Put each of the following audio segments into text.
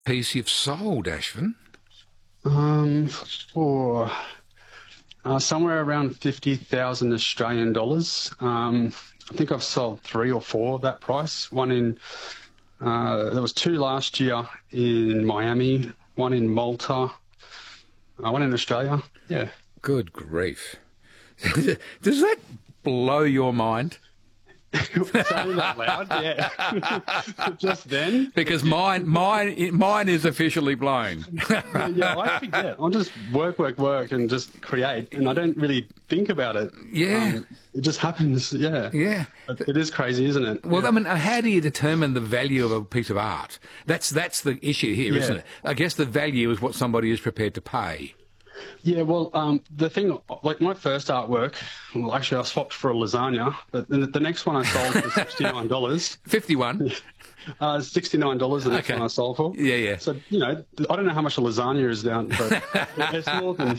piece you've sold, Ashvin? For somewhere around 50,000 Australian dollars. I think I've sold 3 or 4 at that price. There was 2 last year in Miami, 1 in Malta, 1 in Australia. Yeah. Good grief. Does that blow your mind? Saying that loud, yeah. Just then. Because mine is officially blown. Yeah, I forget. I'll just work, and just create, and I don't really think about it. Yeah. It just happens, yeah. Yeah. It is crazy, isn't it? Well, yeah. I mean, how do you determine the value of a piece of art? That's the issue here, isn't it? I guess the value is what somebody is prepared to pay. Yeah, well, the thing, like my first artwork, well, actually I swapped for a lasagna, but the next one I sold for $69. 51. $69 the next one I sold for. Yeah, yeah. So, you know, I don't know how much a lasagna is down, but it's more than,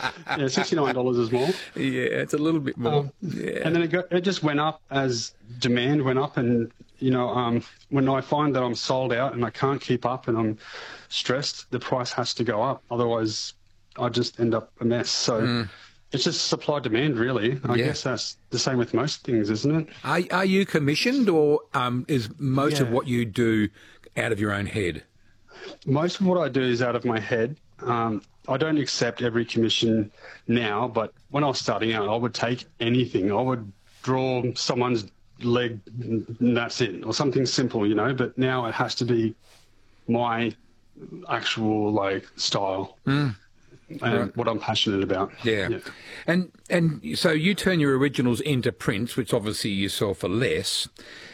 $69 is more. Yeah, it's a little bit more. Yeah. And then it just went up as demand went up, and, you know, when I find that I'm sold out and I can't keep up and I'm stressed, the price has to go up. Otherwise, I just end up a mess. So it's just supply demand, really. I guess that's the same with most things, isn't it? Are you commissioned, or is most of what you do out of your own head? Most of what I do is out of my head. I don't accept every commission now, but when I was starting out, I would take anything. I would draw someone's leg and that's it, or something simple, you know, but now it has to be my actual, like, style. And what I'm passionate about. Yeah. And so you turn your originals into prints, which obviously you sell for less.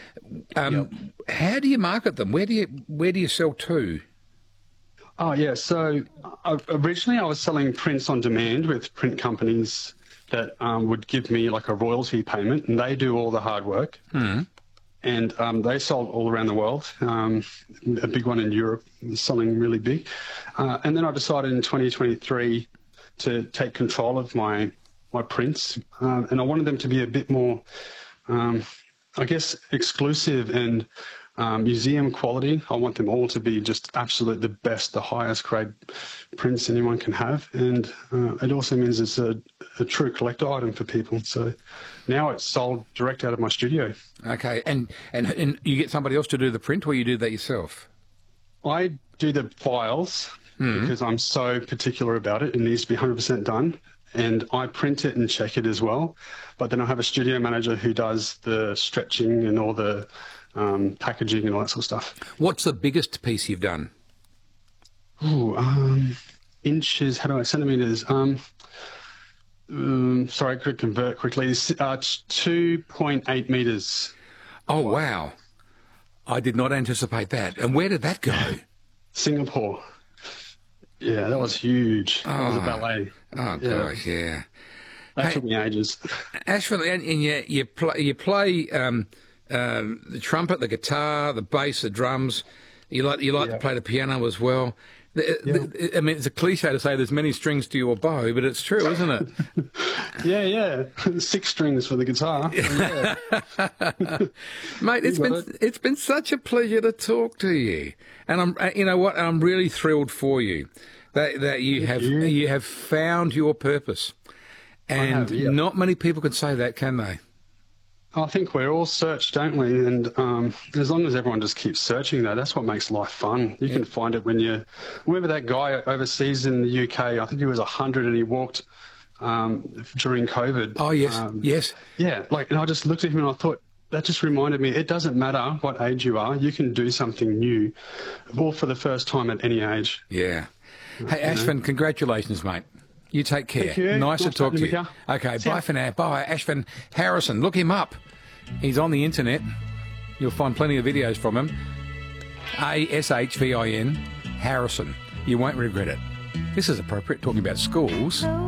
How do you market them? Where do you sell to? Oh, yeah. So originally I was selling prints on demand with print companies that would give me like a royalty payment, and they do all the hard work. And they sold all around the world. A big one in Europe was selling really big. And then I decided in 2023 to take control of my prints. And I wanted them to be a bit more, I guess, exclusive and museum quality. I want them all to be just absolute the best, the highest grade prints anyone can have. And it also means it's a true collector item for people. So now it's sold direct out of my studio. Okay, and you get somebody else to do the print, or you do that yourself? I do the files because I'm so particular about it. It needs to be 100% done. And I print it and check it as well. But then I have a studio manager who does the stretching and all the packaging and all that sort of stuff. What's the biggest piece you've done? Inches, how do I, centimetres? Sorry, I could convert quickly. 2.8 metres. Oh, wow. I did not anticipate that. And where did that go? Singapore. Yeah, that was huge. That was a ballet. Oh, gosh, yeah. That took me ages. Ashvin, and you play the trumpet, the guitar, the bass, the drums. You like to play the piano as well. I mean, it's a cliche to say there's many strings to your bow, but it's true, isn't it? Yeah. 6 strings for the guitar. Yeah. Mate, it's been such a pleasure to talk to you, and I'm really thrilled for you that you have found your purpose, and not many people can say that, can they? I think we all search, don't we? And as long as everyone just keeps searching, though, that's what makes life fun. You can find it when you... Remember that guy overseas in the UK? I think he was 100 and he walked during COVID. Oh, yes, yes. Yeah, and I just looked at him and I thought, that just reminded me, it doesn't matter what age you are, you can do something new, or for the first time at any age. Yeah. Hey, Ashvin, congratulations, mate. You take care. Thank you. Nice to talk to you. Okay, bye for now. Bye. Ashvin Harrison. Look him up. He's on the internet. You'll find plenty of videos from him. ASHVIN Harrison. You won't regret it. This is appropriate, talking about schools.